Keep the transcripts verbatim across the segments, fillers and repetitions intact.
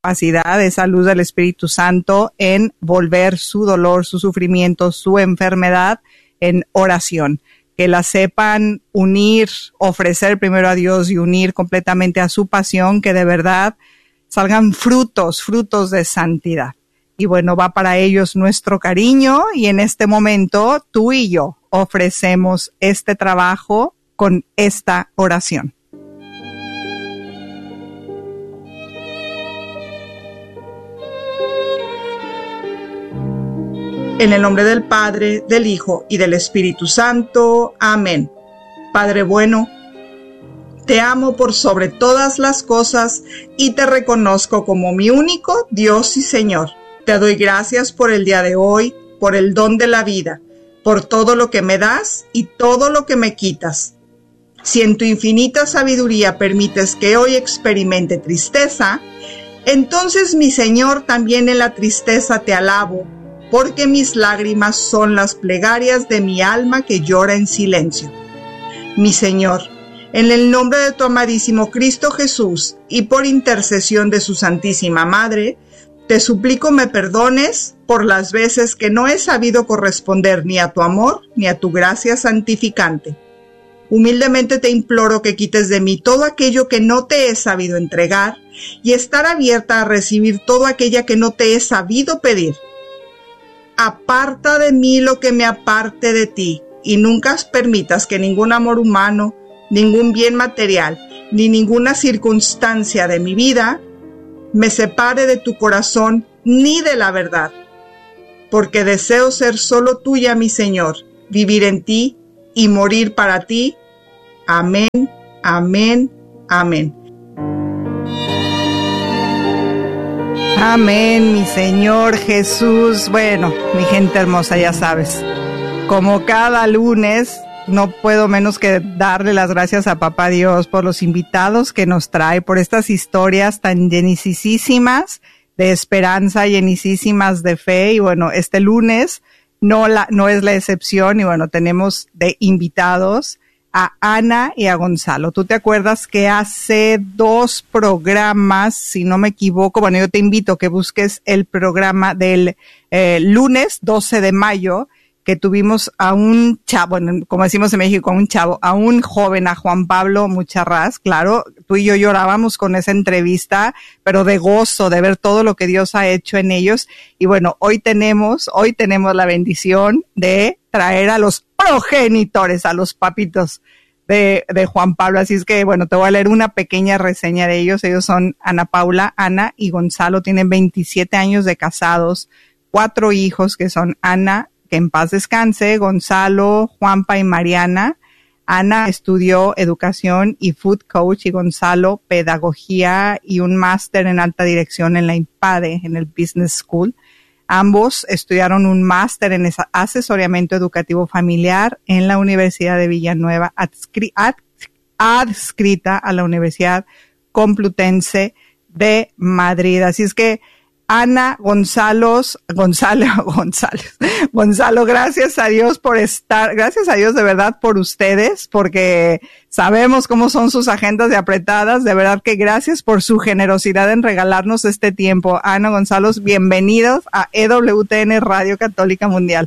capacidad, esa luz del Espíritu Santo, en volver su dolor, su sufrimiento, su enfermedad en oración. Que la sepan unir, ofrecer primero a Dios y unir completamente a su pasión, que de verdad salgan frutos, frutos de santidad. Y bueno, va para ellos nuestro cariño, y en este momento tú y yo ofrecemos este trabajo con esta oración. En el nombre del Padre, del Hijo y del Espíritu Santo. Amén. Padre bueno, te amo por sobre todas las cosas y te reconozco como mi único Dios y Señor. Te doy gracias por el día de hoy, por el don de la vida, por todo lo que me das y todo lo que me quitas. Si en tu infinita sabiduría permites que hoy experimente tristeza, entonces, mi Señor, también en la tristeza te alabo, porque mis lágrimas son las plegarias de mi alma que llora en silencio. Mi Señor, en el nombre de tu amadísimo Cristo Jesús y por intercesión de su Santísima Madre, te suplico me perdones por las veces que no he sabido corresponder ni a tu amor ni a tu gracia santificante. Humildemente te imploro que quites de mí todo aquello que no te he sabido entregar y estar abierta a recibir todo aquello que no te he sabido pedir. Aparta de mí lo que me aparte de ti, y nunca permitas que ningún amor humano, ningún bien material, ni ninguna circunstancia de mi vida me separe de tu corazón ni de la verdad, porque deseo ser solo tuya, mi Señor, vivir en ti y morir para ti. Amén, amén, amén. Amén, mi Señor Jesús. Bueno, mi gente hermosa, ya sabes, como cada lunes, no puedo menos que darle las gracias a Papá Dios por los invitados que nos trae, por estas historias tan llenicísimas de esperanza, llenicísimas de fe. Y bueno, este lunes no, la, no es la excepción. Y bueno, tenemos de invitados a Ana y a Gonzalo. ¿Tú te acuerdas que hace dos programas, si no me equivoco, bueno, yo te invito a que busques el programa del eh, lunes doce de mayo, que tuvimos a un chavo, como decimos en México, a un chavo, a un joven, a Juan Pablo Mucharrás. Claro, tú y yo llorábamos con esa entrevista, pero de gozo, de ver todo lo que Dios ha hecho en ellos. Y bueno, hoy tenemos, hoy tenemos la bendición de traer a los progenitores, a los papitos de, de Juan Pablo. Así es que, bueno, te voy a leer una pequeña reseña de ellos. Ellos son Ana Paula, Ana y Gonzalo. Tienen veintisiete años de casados, cuatro hijos que son Ana, que en paz descanse, Gonzalo, Juanpa y Mariana. Ana estudió educación y food coach y Gonzalo pedagogía y un máster en alta dirección en la IMPADE, en el Business School. Ambos estudiaron un máster en asesoramiento educativo familiar en la Universidad de Villanueva, adscri- ad- adscrita a la Universidad Complutense de Madrid. Así es que Ana, Gonzalo, Gonzalo, Gonzalo, Gonzalo, gracias a Dios por estar, gracias a Dios de verdad por ustedes, porque sabemos cómo son sus agendas de apretadas. De verdad que gracias por su generosidad en regalarnos este tiempo. Ana, Gonzalo, bienvenidos a E W T N Radio Católica Mundial.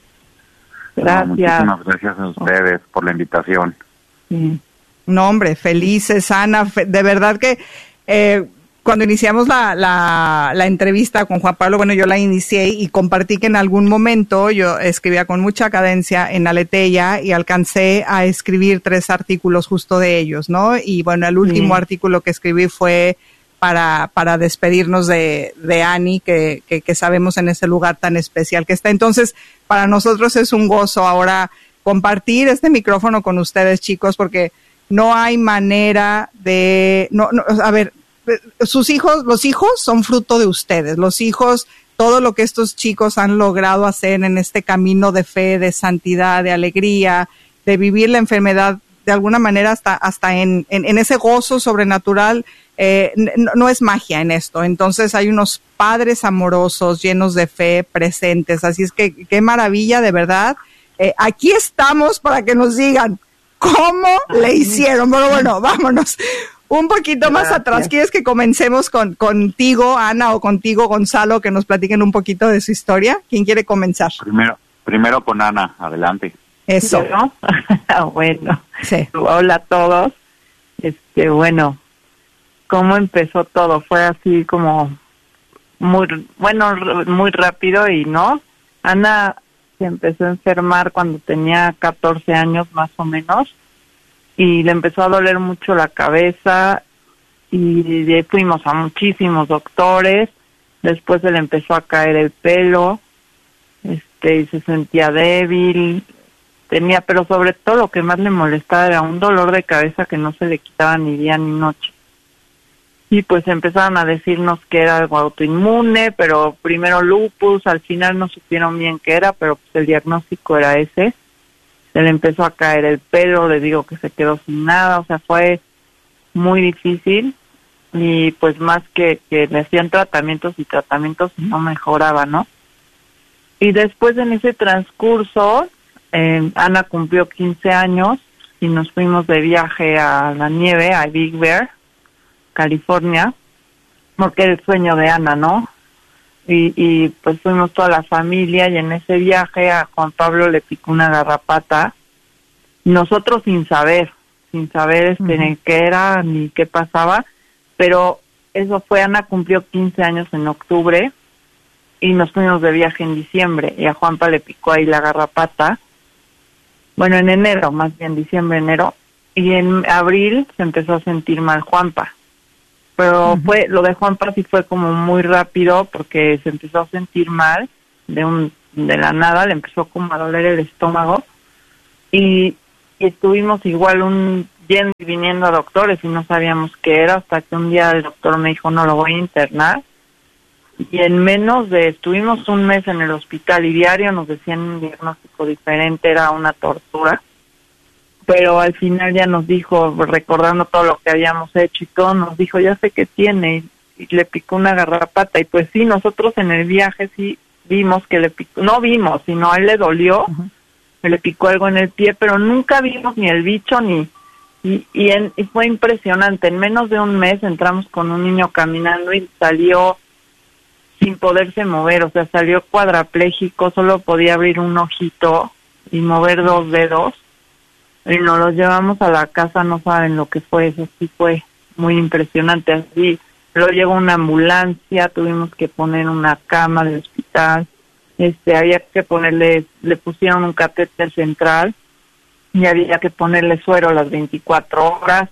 Gracias. No, muchísimas gracias a ustedes por la invitación. Sí. No, hombre, felices, Ana, fe, de verdad que, eh, cuando iniciamos la, la, la entrevista con Juan Pablo, bueno, yo la inicié y compartí que en algún momento yo escribía con mucha cadencia en Aleteia y alcancé a escribir tres artículos justo de ellos, ¿no? Y bueno, el último sí. artículo que escribí fue para, para despedirnos de, de Ani, que, que, que sabemos en ese lugar tan especial que está. Entonces, para nosotros es un gozo ahora compartir este micrófono con ustedes, chicos, porque no hay manera de, no, no, a ver, sus hijos, los hijos son fruto de ustedes, los hijos, todo lo que estos chicos han logrado hacer en este camino de fe, de santidad, de alegría, de vivir la enfermedad de alguna manera hasta, hasta en, en, en ese gozo sobrenatural, eh, no, no es magia en esto. Entonces hay unos padres amorosos, llenos de fe, presentes, así es que qué maravilla, de verdad. Eh, aquí estamos para que nos digan cómo le hicieron, pero bueno, vámonos. un poquito Gracias. Más atrás. ¿Quieres que comencemos con contigo, Ana, o contigo, Gonzalo, que nos platiquen un poquito de su historia? ¿Quién quiere comenzar? Primero, primero con Ana, adelante. Eso. ¿No? Bueno, sí. Hola a todos. Este, bueno, ¿cómo empezó todo? Fue así como muy, bueno, muy rápido y no. Ana se empezó a enfermar cuando tenía catorce años más o menos y le empezó a doler mucho la cabeza y de, fuimos a muchísimos doctores. Después se le empezó a caer el pelo, este, y se sentía débil. Tenía, pero sobre todo lo que más le molestaba era un dolor de cabeza que no se le quitaba ni día ni noche. Y pues empezaron a decirnos que era algo autoinmune, pero primero lupus, al final no supieron bien qué era, pero pues el diagnóstico era ese. Se le empezó a caer el pelo, le digo que se quedó sin nada, o sea, fue muy difícil. Y pues más que, que le hacían tratamientos y tratamientos y no mejoraba, ¿no? Y después en ese transcurso, eh, Ana cumplió quince años y nos fuimos de viaje a la nieve, a Big Bear, California, porque era el sueño de Ana, ¿no? Y, y pues fuimos toda la familia y en ese viaje a Juan Pablo le picó una garrapata, nosotros sin saber, sin saber este, uh-huh. qué era ni qué pasaba, pero eso fue, Ana cumplió quince años en octubre y nos fuimos de viaje en diciembre y a Juanpa le picó ahí la garrapata, bueno, en enero, más bien diciembre, enero, y en abril se empezó a sentir mal Juanpa. Pero uh-huh. fue lo de Juanpa sí fue como muy rápido porque se empezó a sentir mal de un de la nada, le empezó como a doler el estómago y, y estuvimos igual un yendo y viniendo a doctores y no sabíamos qué era hasta que un día el doctor me dijo no, lo voy a internar y en menos de, estuvimos un mes en el hospital y diario nos decían un diagnóstico diferente, era una tortura. Pero al final ya nos dijo, recordando todo lo que habíamos hecho y todo, nos dijo, ya sé qué tiene, y, y le picó una garrapata, y pues sí, nosotros en el viaje sí vimos que le picó, no vimos, sino a él le dolió, uh-huh. le picó algo en el pie, pero nunca vimos ni el bicho, ni, y, y, en, y fue impresionante, en menos de un mes entramos con un niño caminando y salió sin poderse mover, o sea, salió cuadrapléjico, solo podía abrir un ojito y mover dos dedos, y nos los llevamos a la casa, no saben lo que fue, eso sí fue muy impresionante, así, luego llegó una ambulancia, tuvimos que poner una cama del hospital, este, había que ponerle, le pusieron un catéter central, y había que ponerle suero las veinticuatro horas,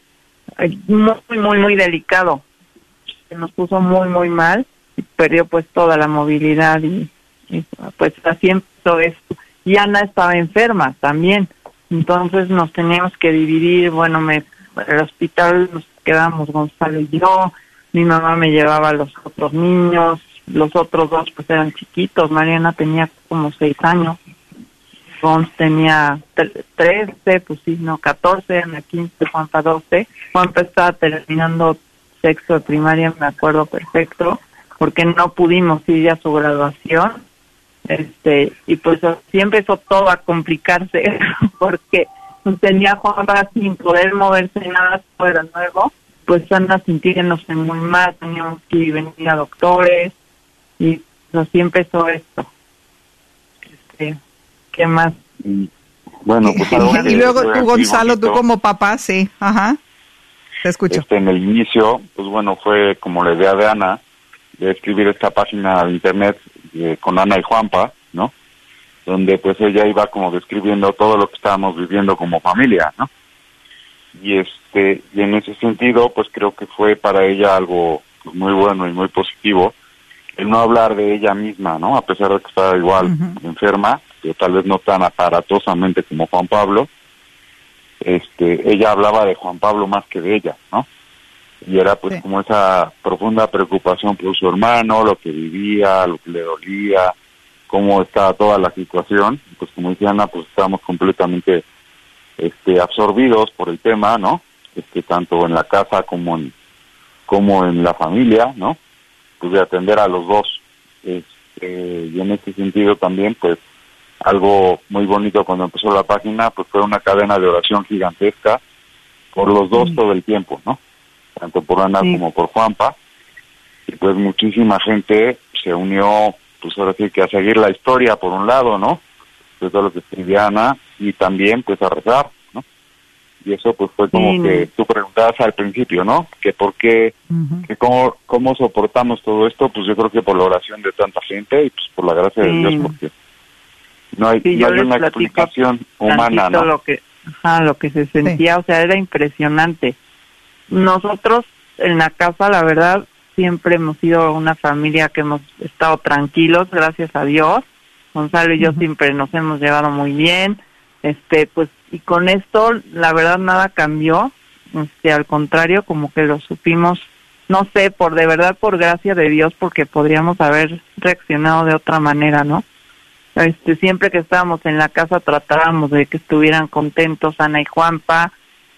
muy, muy, muy delicado, se nos puso muy, muy mal, y perdió pues toda la movilidad, y, y pues así empezó esto, y Ana estaba enferma también, entonces nos teníamos que dividir, bueno, me, en el hospital nos quedamos Gonzalo y yo, mi mamá me llevaba a los otros niños, los otros dos pues eran chiquitos, Mariana tenía como seis años, Gonz tenía trece, pues sí, no, catorce, Ana quince, Juanpa doce, Juanpa estaba terminando sexto de primaria, me acuerdo perfecto, porque no pudimos ir a su graduación, este y pues así empezó todo a complicarse porque tenía Juanpa sin poder moverse nada fuera nuevo, pues Ana sintiéndose muy mal, teníamos que ir venir a doctores y pues así empezó esto. Este, ¿qué más? Bueno, pues algo y, y luego tú, Gonzalo, bonito. Tú como papá, sí, ajá, te escucho. Este, en el inicio, pues bueno, fue como la idea de Ana de escribir esta página de internet eh, con Ana y Juanpa, ¿no? Donde pues ella iba como describiendo todo lo que estábamos viviendo como familia, ¿no? Y este y en ese sentido, pues creo que fue para ella algo pues, muy bueno y muy positivo el no hablar de ella misma, ¿no? A pesar de que estaba igual uh-huh. enferma, pero tal vez no tan aparatosamente como Juan Pablo, este ella hablaba de Juan Pablo más que de ella, ¿no? Y era pues sí. como esa profunda preocupación por su hermano, lo que vivía, lo que le dolía, cómo estaba toda la situación. Pues como decía Ana, pues estábamos completamente este absorbidos por el tema, ¿no? Este tanto en la casa como en como en la familia, ¿no? Pues de atender a los dos. Este, y en este sentido también, pues algo muy bonito cuando empezó la página, pues fue una cadena de oración gigantesca por los dos sí. todo el tiempo, ¿no? Tanto por Ana sí. como por Juanpa. Y pues muchísima gente se unió, pues ahora sí que a seguir la historia por un lado, ¿no? De todo lo que escribía Ana, y también pues a rezar, ¿no? Y eso pues fue como sí. que tú preguntabas al principio, ¿no? Que por qué, uh-huh. que cómo, cómo soportamos todo esto, pues yo creo que por la oración de tanta gente y pues por la gracia sí. de Dios, porque no hay, sí, no hay una explicación humana, ¿no? Lo que, ajá, lo que se sentía, sí. o sea, era impresionante. Nosotros en la casa, la verdad, siempre hemos sido una familia que hemos estado tranquilos, gracias a Dios. Gonzalo y yo uh-huh. siempre nos hemos llevado muy bien, este, pues, y con esto, la verdad, nada cambió, este, al contrario, como que lo supimos, no sé, por de verdad, por gracia de Dios, porque podríamos haber reaccionado de otra manera, ¿no? Este, siempre que estábamos en la casa tratábamos de que estuvieran contentos Ana y Juanpa.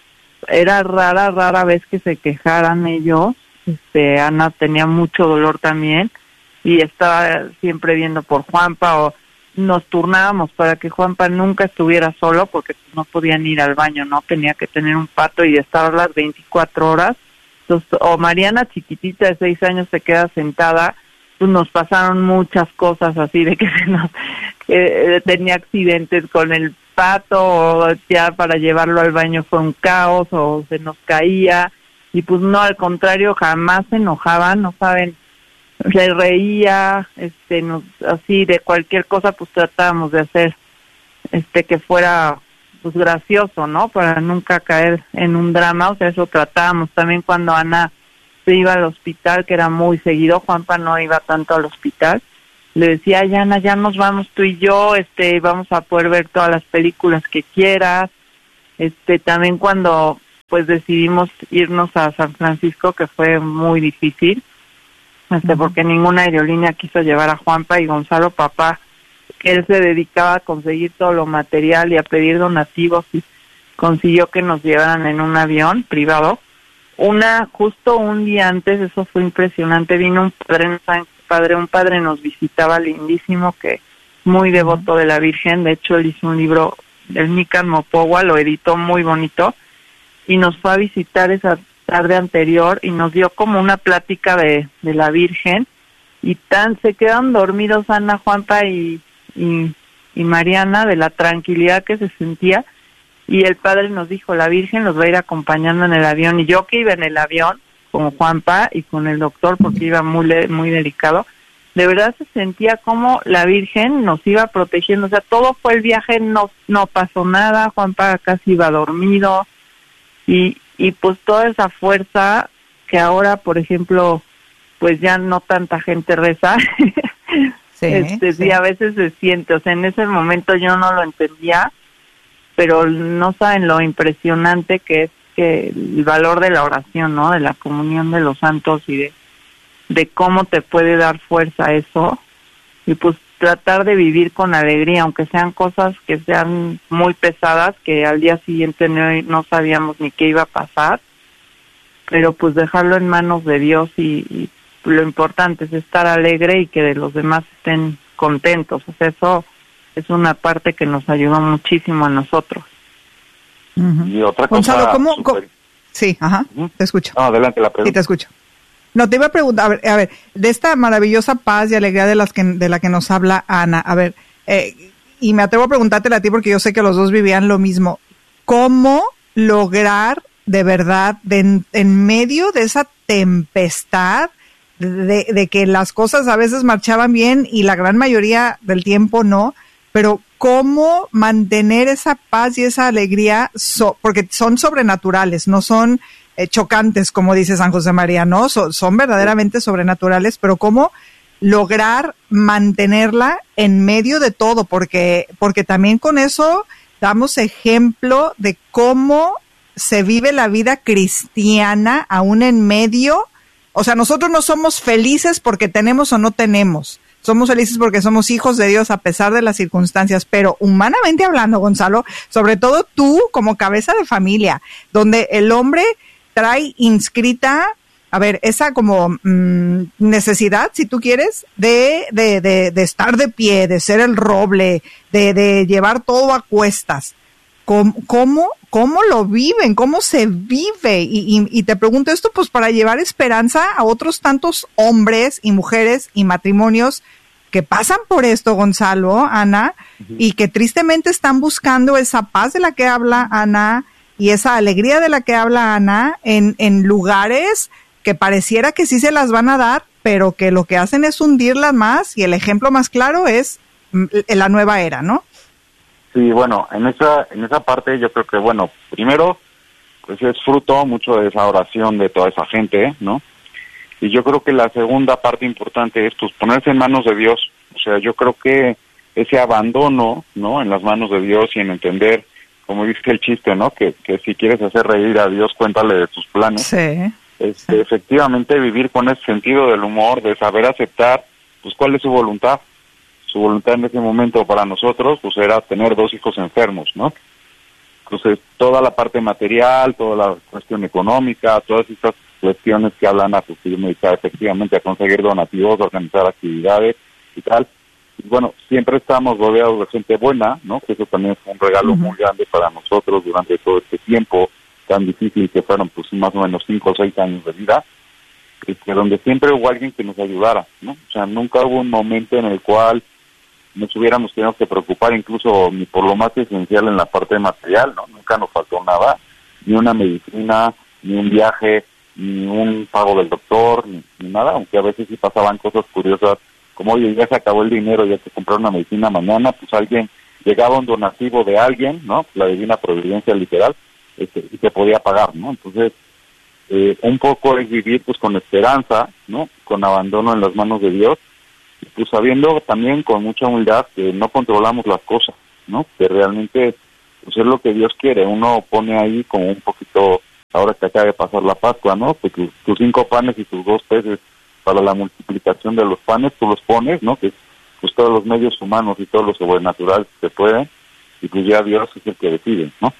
Era rara, rara vez que se quejaran ellos. Este, Ana tenía mucho dolor también y estaba siempre viendo por Juanpa, o nos turnábamos para que Juanpa nunca estuviera solo, porque no podían ir al baño, ¿no? Tenía que tener un pato y estar las veinticuatro horas. Entonces, o Mariana, chiquitita de seis años, se queda sentada. Pues nos pasaron muchas cosas así, de que se nos eh, tenía accidentes con el pato, o ya para llevarlo al baño fue un caos, o se nos caía. Y pues no, al contrario, jamás se enojaban, no saben, se reía, este, nos, así de cualquier cosa, pues tratábamos de hacer, este, que fuera, pues gracioso, ¿no? Para nunca caer en un drama, o sea, eso tratábamos. También cuando Ana se iba al hospital, que era muy seguido, Juanpa no iba tanto al hospital, le decía, ay, Ana, ya nos vamos tú y yo, este, vamos a poder ver todas las películas que quieras. Este, también cuando pues decidimos irnos a San Francisco, que fue muy difícil, este, uh-huh. porque ninguna aerolínea quiso llevar a Juanpa, y Gonzalo, papá, que él se dedicaba a conseguir todo lo material y a pedir donativos, y consiguió que nos llevaran en un avión privado. Una, justo un día antes, eso fue impresionante, vino un padre, un padre, un padre nos visitaba lindísimo, que muy devoto de la Virgen. De hecho, él hizo un libro, el Nican Mopogua, lo editó muy bonito, y nos fue a visitar esa tarde anterior y nos dio como una plática de, de la Virgen, y tan se quedan dormidos Ana, Juanpa y, y, y Mariana de la tranquilidad que se sentía, y el padre nos dijo, la Virgen los va a ir acompañando en el avión. Y yo, que iba en el avión con Juanpa y con el doctor, porque iba muy, muy delicado, de verdad se sentía como la Virgen nos iba protegiendo. O sea, todo fue el viaje, no, no pasó nada, Juanpa casi iba dormido. Y, y pues toda esa fuerza que ahora, por ejemplo, pues ya no tanta gente reza, sí, este, sí. sí, a veces se siente, o sea, en ese momento yo no lo entendía, pero no saben lo impresionante que es que el valor de la oración, ¿no? De la comunión de los santos, y de, de cómo te puede dar fuerza eso, y pues tratar de vivir con alegría, aunque sean cosas que sean muy pesadas, que al día siguiente no, no sabíamos ni qué iba a pasar, pero pues dejarlo en manos de Dios, y, y lo importante es estar alegre y que de los demás estén contentos. O sea, eso es una parte que nos ayudó muchísimo a nosotros. Uh-huh. Y otra Gonzalo, cosa... ¿cómo, super... ¿cómo? Sí, ajá, uh-huh. te escucho. No, adelante la pregunta. Sí, te escucho. No, te iba a preguntar, a ver, a ver, de esta maravillosa paz y alegría de las que de la que nos habla Ana, a ver, eh, y me atrevo a preguntártela a ti porque yo sé que los dos vivían lo mismo. ¿Cómo lograr de verdad, de en, en medio de esa tempestad, de, de que las cosas a veces marchaban bien y la gran mayoría del tiempo no, pero cómo mantener esa paz y esa alegría, so, porque son sobrenaturales, no son eh, chocantes, como dice San José María, ¿no? So, son verdaderamente sobrenaturales, pero cómo lograr mantenerla en medio de todo, porque, porque también con eso damos ejemplo de cómo se vive la vida cristiana aún en medio. O sea, nosotros no somos felices porque tenemos o no tenemos. Somos felices porque somos hijos de Dios a pesar de las circunstancias, pero humanamente hablando, Gonzalo, sobre todo tú como cabeza de familia, donde el hombre trae inscrita, a ver, esa como mmm, necesidad, si tú quieres, de, de, de, de estar de pie, de ser el roble, de, de llevar todo a cuestas. ¿Cómo, cómo, cómo lo viven, cómo se vive. Y, y, y te pregunto esto pues para llevar esperanza a otros tantos hombres y mujeres y matrimonios que pasan por esto, Gonzalo, Ana, uh-huh. y que tristemente están buscando esa paz de la que habla Ana y esa alegría de la que habla Ana en, en lugares que pareciera que sí se las van a dar, pero que lo que hacen es hundirlas más, y el ejemplo más claro es la nueva era, ¿no? Sí, bueno, en esa en esa parte yo creo que, bueno, primero, pues es fruto mucho de esa oración de toda esa gente, ¿no? Y yo creo que la segunda parte importante es, pues, ponerse en manos de Dios. O sea, yo creo que ese abandono, ¿no?, en las manos de Dios y en entender, como dice el chiste, ¿no?, que, que si quieres hacer reír a Dios, cuéntale de tus planes. Sí. Este, sí. Efectivamente, vivir con ese sentido del humor, de saber aceptar, pues, cuál es su voluntad. Su voluntad en ese momento para nosotros, pues, era tener dos hijos enfermos, ¿no? Entonces, toda la parte material, toda la cuestión económica, todas estas cuestiones que hablan a pues, dedicar efectivamente a conseguir donativos, a organizar actividades y tal. Y bueno, siempre estamos rodeados de gente buena, ¿no? Que eso también es un regalo uh-huh. muy grande para nosotros durante todo este tiempo tan difícil que fueron pues más o menos cinco o seis años de vida, este, donde siempre hubo alguien que nos ayudara, ¿no? O sea, nunca hubo un momento en el cual nos hubiéramos tenido que preocupar incluso ni por lo más esencial en la parte material, ¿no? Nunca nos faltó nada, ni una medicina, ni un viaje, ni un pago del doctor, ni, ni nada, aunque a veces sí pasaban cosas curiosas, como, oye, ya se acabó el dinero, ya te compraron una medicina mañana, pues alguien, llegaba un donativo de alguien, ¿no? La divina providencia literal, este, y te podía pagar, ¿no? Entonces, eh, un poco es vivir pues con esperanza, ¿no? Con abandono en las manos de Dios, y pues sabiendo también con mucha humildad que no controlamos las cosas, ¿no? Que realmente pues es lo que Dios quiere. Uno pone ahí como un poquito, ahora que acaba de pasar la Pascua, ¿no? Que tus, tus cinco panes y tus dos peces para la multiplicación de los panes, tú los pones, ¿no? Que pues todos los medios humanos y todo lo sobrenatural que se pueden, y pues ya Dios es el que decide, ¿no?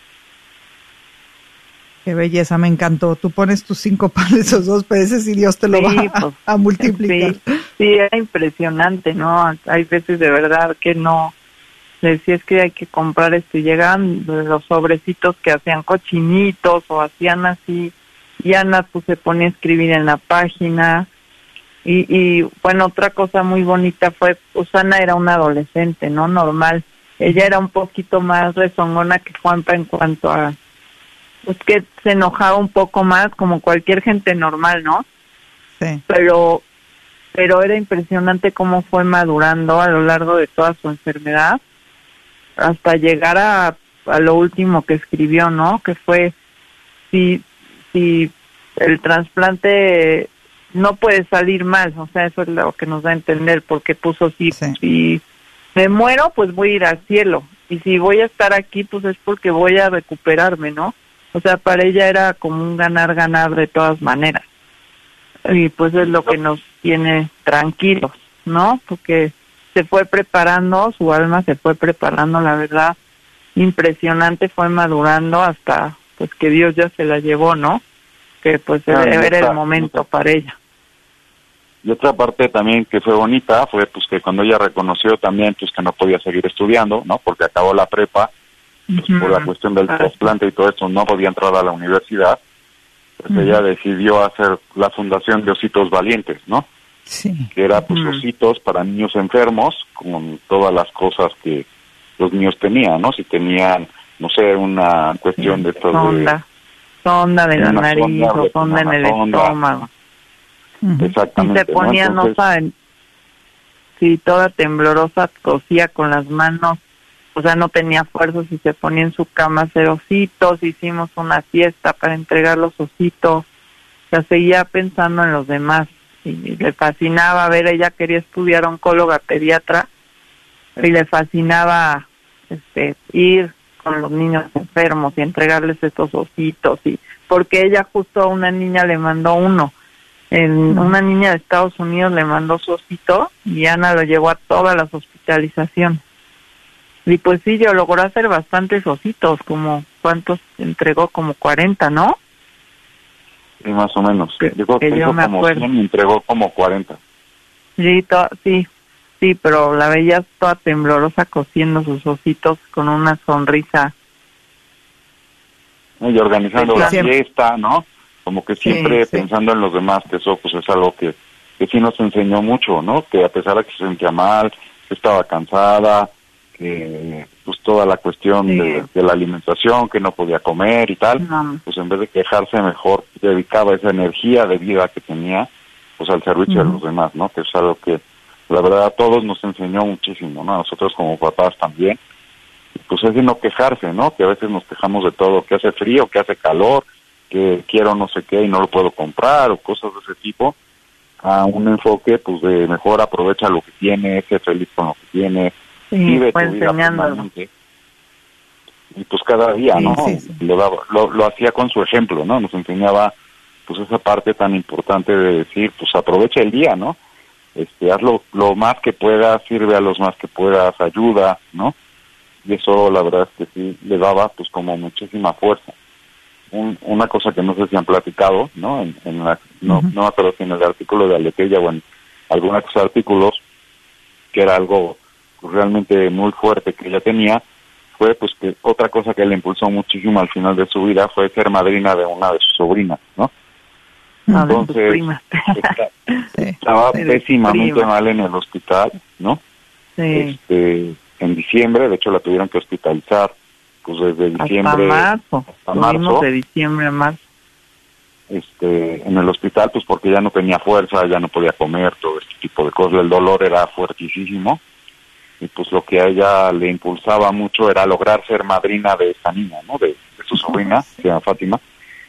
Qué belleza, me encantó. Tú pones tus cinco panes, esos dos peces y Dios te lo sí, va a, pues, a multiplicar. Sí, sí, era impresionante, ¿no? Hay veces de verdad que no, decías que hay que comprar esto y llegaban los sobrecitos que hacían cochinitos o hacían así, y Ana pues se ponía a escribir en la página, y, y bueno, otra cosa muy bonita fue, pues Ana era una adolescente, ¿no? Normal. Ella era un poquito más rezongona que Juanpa en cuanto a pues que se enojaba un poco más, como cualquier gente normal, ¿no? Sí. Pero, pero era impresionante cómo fue madurando a lo largo de toda su enfermedad, hasta llegar a, a lo último que escribió, ¿no? Que fue, si, si el trasplante no puede salir mal, o sea, eso es lo que nos da a entender, porque puso, si, sí. si me muero, pues voy a ir al cielo, y si voy a estar aquí, pues es porque voy a recuperarme, ¿no? O sea, para ella era como un ganar-ganar de todas maneras. Y pues es lo que nos tiene tranquilos, ¿no? Porque se fue preparando, su alma se fue preparando, la verdad, impresionante, fue madurando hasta pues que Dios ya se la llevó, ¿no? Que pues ah, era otra, el momento otra. para ella. Y otra parte también que fue bonita fue pues que cuando ella reconoció también pues que no podía seguir estudiando, ¿no? Porque acabó la prepa, pues uh-huh. por la cuestión del trasplante y todo eso no podía entrar a la universidad, pues uh-huh. ella decidió hacer la fundación de Ositos Valientes, ¿no? Sí. Que era pues uh-huh. ositos para niños enfermos con todas las cosas que los niños tenían, ¿no? Si tenían, no sé, una cuestión sí. de todo sonda, de, sonda de la nariz sonda, o sonda en el sonda. estómago. Uh-huh. Exactamente. Y se ponía, ¿no? Entonces, no saben, sí, toda temblorosa, cosía con las manos, o sea, no tenía fuerzas y se ponía en su cama a hacer ositos, hicimos una fiesta para entregar los ositos, o sea, seguía pensando en los demás, y le fascinaba ver, ella quería estudiar oncóloga pediatra, y le fascinaba este ir con los niños enfermos y entregarles estos ositos, y porque ella justo a una niña le mandó uno, en una niña de Estados Unidos le mandó su osito, y Ana lo llevó a todas las hospitalizaciones. Y pues sí, yo logró hacer bastantes ositos, como, ¿cuántos entregó? Como cuarenta, ¿no? Sí, más o menos. Que, yo creo que, que hizo como acuerdo. cien y entregó como cuarenta. Sí, to- sí, sí, pero la veías toda temblorosa cosiendo sus ositos con una sonrisa ¿no? Y organizando Sí, la siempre. fiesta, ¿no? Como que siempre Sí, sí. pensando en los demás, que eso pues es algo que, que sí nos enseñó mucho, ¿no? Que a pesar de que se sentía mal, que estaba cansada, que pues toda la cuestión Sí. de, de la alimentación, que no podía comer y tal, No. pues en vez de quejarse mejor dedicaba esa energía de vida que tenía pues al servicio Ujú. de los demás, ¿no? Que es algo que la verdad a todos nos enseñó muchísimo, ¿no? A nosotros como papás también. Y pues es de no quejarse, ¿no? Que a veces nos quejamos de todo, que hace frío, que hace calor, que quiero no sé qué y no lo puedo comprar o cosas de ese tipo, a un enfoque pues de mejor aprovecha lo que tienes, sé feliz con lo que tienes, Sí, vive fue tu vida enseñándolo. plenamente. Y pues cada día, Sí, ¿no? sí, sí. Lo, daba, lo, lo hacía con su ejemplo, ¿no? Nos enseñaba pues esa parte tan importante de decir, pues aprovecha el día, ¿no? Este, haz lo, lo más que puedas, sirve a los más que puedas, ayuda, ¿no? Y eso la verdad es que sí le daba pues como muchísima fuerza. Un, una cosa que no sé si han platicado, ¿no? En, en la, no, Ujú. no me acuerdo si en el artículo de Aleteya o en algunos artículos, que era algo pues, realmente muy fuerte que ella tenía, fue pues que otra cosa que le impulsó muchísimo al final de su vida fue ser madrina de una de sus sobrinas, ¿no? No, de tus Entonces, primas. está- Sí. estaba De pésimamente primas. mal en el hospital, ¿no? Sí. Este, en diciembre, de hecho la tuvieron que hospitalizar, pues desde Hasta diciembre marzo. hasta Tuvimos marzo, de diciembre a marzo. este, en el hospital, pues porque ya no tenía fuerza, ya no podía comer, todo este tipo de cosas, el dolor era fuertísimo, y pues lo que a ella le impulsaba mucho era lograr ser madrina de esta niña, ¿no? De, de su sobrina, se llama Fátima,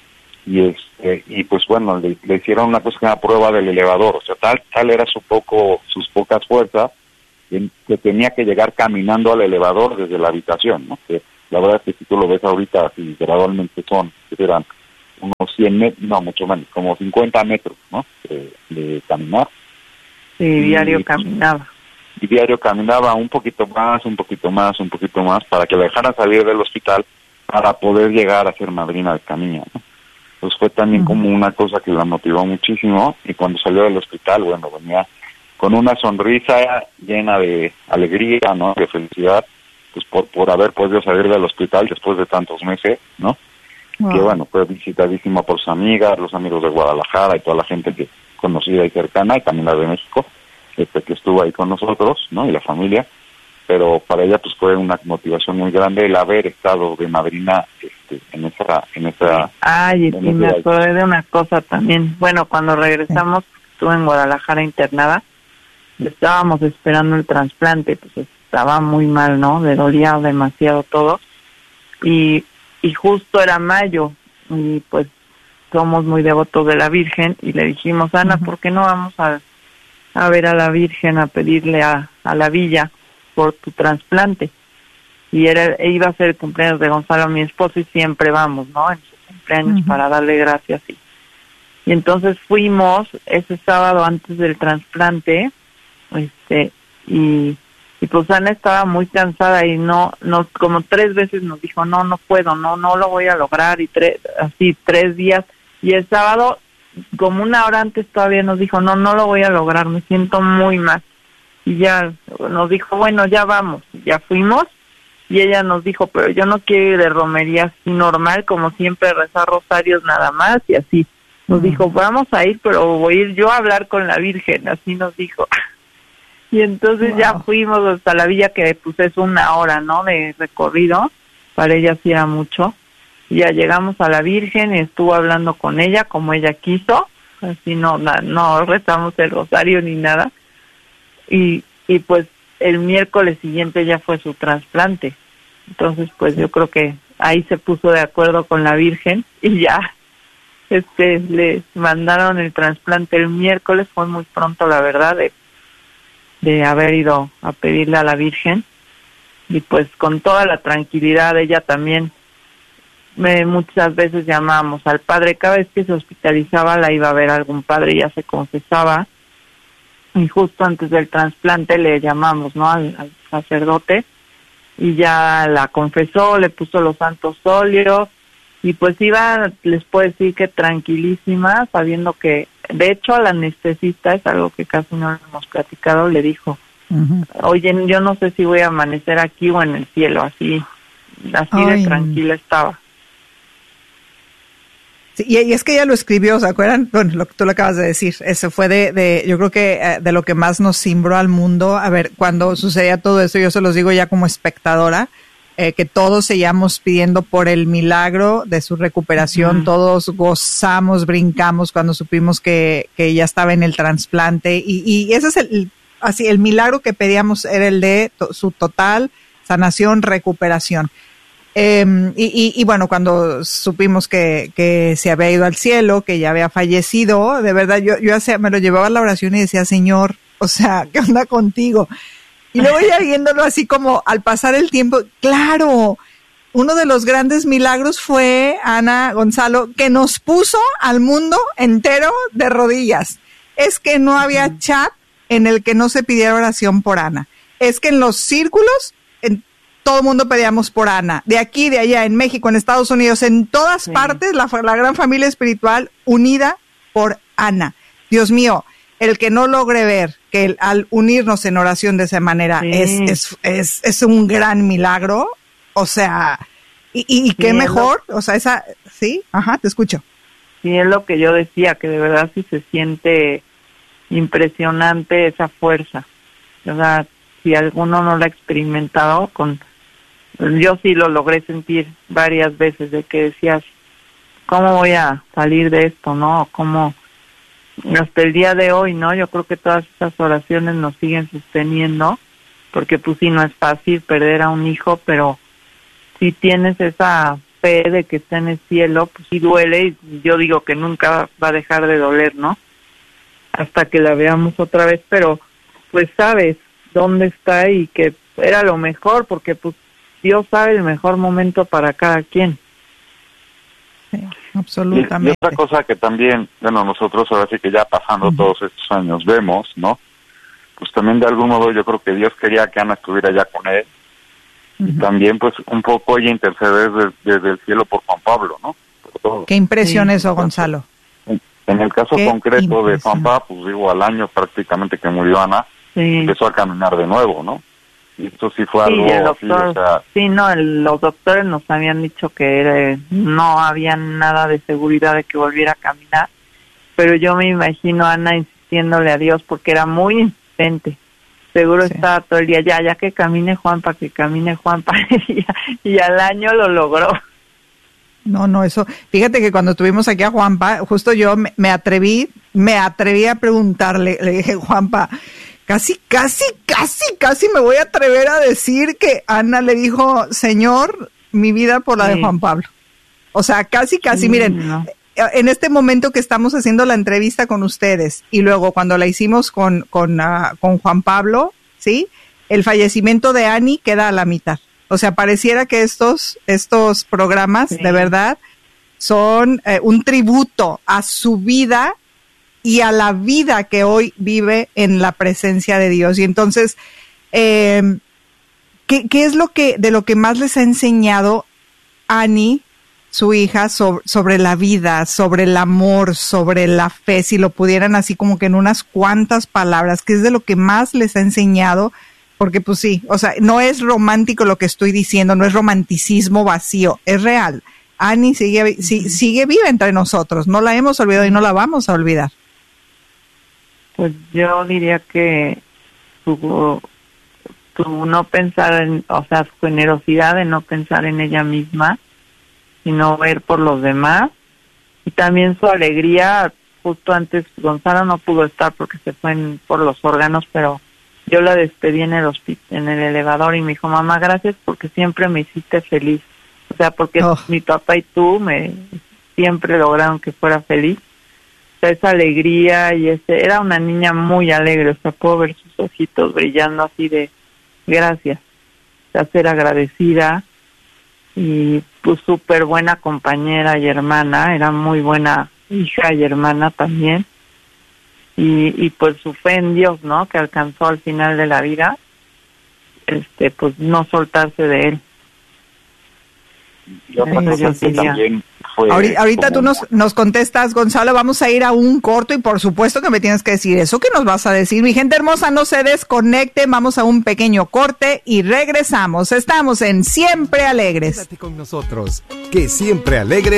y este, y pues bueno, le, le hicieron una cosa que era prueba del elevador, o sea, tal, tal era su poco, sus pocas fuerzas, que, que tenía que llegar caminando al elevador desde la habitación, ¿no? Que la verdad es que si tú lo ves ahorita, así gradualmente son, que eran unos cien metros, no, mucho menos, como cincuenta metros, ¿no? De, de caminar. Sí, Y- diario caminaba. Y diario caminaba un poquito más, un poquito más, un poquito más, para que la dejaran salir del hospital para poder llegar a ser madrina de esta niña, ¿no? Pues fue también como una cosa que la motivó muchísimo, y cuando salió del hospital, bueno, venía con una sonrisa llena de alegría, ¿no? De felicidad, pues por, por haber podido salir del hospital después de tantos meses, ¿no? Wow. Que bueno, fue visitadísima por sus amigas, los amigos de Guadalajara y toda la gente que conocida y cercana, y también la de México, este, que estuvo ahí con nosotros, ¿no? Y la familia, pero para ella pues fue una motivación muy grande el haber estado de madrina este, en esa, en esa, Ay, y sí, en me ese- acordé de una cosa también. Bueno, cuando regresamos, estuve en Guadalajara internada, estábamos esperando el trasplante, pues estaba muy mal, ¿no? Le dolía demasiado todo. Y, y justo era mayo, y pues somos muy devotos de la Virgen, y le dijimos, Ana, Ujú. ¿por qué no vamos a, a ver a la Virgen, a pedirle a, a la villa por tu trasplante? Y era, e iba a ser el cumpleaños de Gonzalo, mi esposo, y siempre vamos, ¿no? En sus cumpleaños, Ujú. para darle gracias. Y, y entonces fuimos ese sábado antes del trasplante, este, y, y pues Ana estaba muy cansada, y no, no, como tres veces nos dijo, no, no puedo, no, no lo voy a lograr, y tres, así, tres días. Y el sábado, como una hora antes todavía nos dijo, no, no lo voy a lograr, me siento muy mal. Y ya nos dijo, bueno, ya vamos, ya fuimos. Y ella nos dijo, pero yo no quiero ir de romería así normal, como siempre, rezar rosarios nada más, y así. Nos Mm. dijo, vamos a ir, pero voy a ir yo a hablar con la Virgen, así nos dijo. Y entonces ya Wow. fuimos hasta la villa, que pues es una hora, ¿no?, de recorrido, para ella sí era mucho. Y ya llegamos a la Virgen, y estuvo hablando con ella como ella quiso, así no, na- no rezamos el rosario ni nada. Y, y pues el miércoles siguiente ya fue su trasplante. Entonces, pues yo creo que ahí se puso de acuerdo con la Virgen, y ya este le mandaron el trasplante el miércoles. Fue muy pronto, la verdad, de, de haber ido a pedirle a la Virgen. Y pues con toda la tranquilidad, ella también, me, muchas veces llamábamos al padre, cada vez que se hospitalizaba la iba a ver algún padre, ya se confesaba, y justo antes del trasplante le llamamos, ¿no?, al, al sacerdote, y ya la confesó, le puso los santos óleos, y pues iba, les puedo decir que tranquilísima, sabiendo que, de hecho, al anestesista, es algo que casi no hemos platicado, le dijo, Ujú. oye, yo no sé si voy a amanecer aquí o en el cielo, así, así Ay. de tranquila estaba. Sí, y, y es que ella lo escribió, ¿se acuerdan? Bueno, lo que tú lo acabas de decir, eso fue de, de yo creo que eh, de lo que más nos cimbró al mundo. A ver, cuando sucedía todo esto, yo se los digo ya como espectadora, eh, que todos seguíamos pidiendo por el milagro de su recuperación, uh-huh. Todos gozamos, brincamos cuando supimos que, que ella estaba en el trasplante, y, y ese es el, así, el milagro que pedíamos era el de to, su total sanación, recuperación. Eh, y, y, y bueno, cuando supimos que, que se había ido al cielo, que ya había fallecido, de verdad, yo, yo hacía, me lo llevaba a la oración y decía, Señor, o sea, ¿qué onda contigo? Y luego ya viéndolo así como al pasar el tiempo, claro, uno de los grandes milagros fue, Ana, Gonzalo, que nos puso al mundo entero de rodillas. Es que no había chat en el que no se pidiera oración por Ana. Es que en los círculos, en todo el mundo pedíamos por Ana. De aquí, de allá, en México, en Estados Unidos, en todas sí. partes, la, la gran familia espiritual unida por Ana. Dios mío, el que no logre ver que el, al unirnos en oración de esa manera sí. es, es, es, es un gran milagro, o sea, y, y, y qué sí, mejor, lo, o sea, esa, sí, ajá, te escucho. Sí, es lo que yo decía, que de verdad sí se siente impresionante esa fuerza, o sea, si alguno no lo ha experimentado, con yo sí lo logré sentir varias veces, de que decías, ¿cómo voy a salir de esto, no? ¿Cómo? Hasta el día de hoy, ¿no? Yo creo que todas esas oraciones nos siguen sosteniendo, porque pues sí, no es fácil perder a un hijo, pero si tienes esa fe de que está en el cielo, pues sí duele, y yo digo que nunca va a dejar de doler, ¿no? Hasta que la veamos otra vez, pero pues sabes dónde está y que era lo mejor, porque pues Dios sabe el mejor momento para cada quien. Sí, absolutamente. Y, y otra cosa que también, bueno, nosotros ahora sí que ya pasando uh-huh. todos estos años vemos, ¿no? Pues también de algún modo yo creo que Dios quería que Ana estuviera ya con él. Uh-huh. Y también pues un poco ella intercede desde, desde el cielo por Juan Pablo, ¿no? Por todo. Qué impresión sí. eso, Gonzalo. En, en el caso Qué concreto impresión. de Juan Pablo, pues digo, al año prácticamente que murió Ana, sí. empezó a caminar de nuevo, ¿no? Y esto sí fue sí, algo el doctor, así, o sea... Sí, no, el, los doctores nos habían dicho que era, no había nada de seguridad de que volviera a caminar, pero yo me imagino a Ana insistiéndole a Dios porque era muy insistente. Seguro sí. estaba todo el día, ya, ya que camine Juanpa, que camine Juanpa, y, y al año lo logró. No, no, eso, fíjate que cuando tuvimos aquí a Juanpa, justo yo me, me atreví, me atreví a preguntarle, le dije, Juanpa, casi, casi, casi, casi me voy a atrever a decir que Ana le dijo, Señor, mi vida por la sí. de Juan Pablo. O sea, casi, casi, sí, miren, no. en este momento que estamos haciendo la entrevista con ustedes y luego cuando la hicimos con, con, uh, con Juan Pablo, ¿sí? El fallecimiento de Ani queda a la mitad. O sea, pareciera que estos, estos programas, sí. de verdad, son eh, un tributo a su vida y a la vida que hoy vive en la presencia de Dios. Y entonces, eh, ¿qué, qué es lo que, de lo que más les ha enseñado Ani, su hija, sobre, sobre la vida, sobre el amor, sobre la fe, si lo pudieran así como que en unas cuantas palabras, qué es de lo que más les ha enseñado? Porque pues sí, o sea, no es romántico lo que estoy diciendo, no es romanticismo vacío, es real. Ani sigue, sí, sigue viva entre nosotros, no la hemos olvidado y no la vamos a olvidar. Pues yo diría que tu, tu no pensar en, o sea, su generosidad de no pensar en ella misma, sino ver por los demás, y también su alegría. Justo antes Gonzalo no pudo estar porque se fue en, por los órganos, pero yo la despedí en el hospital, en el elevador, y me dijo, mamá, gracias porque siempre me hiciste feliz. O sea, porque oh. mi papá y tú me siempre lograron que fuera feliz. O sea, esa alegría y ese, era una niña muy alegre, o sea, puedo ver sus ojitos brillando así de gracias, o sea, ser agradecida, y pues súper buena compañera y hermana, era muy buena hija y hermana también, y, y pues su fe en Dios, ¿no?, que alcanzó al final de la vida, este, pues no soltarse de él. Yo creo que también fue ahorita ahorita como... tú nos, nos contestas, Gonzalo, vamos a ir a un corto y por supuesto que me tienes que decir eso que nos vas a decir. Mi gente hermosa, no se desconecte, vamos a un pequeño corte y regresamos. Estamos en Siempre Alegres. Quédate con nosotros, que Siempre Alegres